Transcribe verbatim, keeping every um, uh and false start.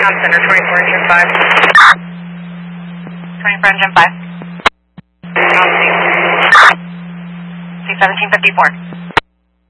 Com Center, twenty-four engine five. twenty-four engine five. Com C. C seventeen fifty-four.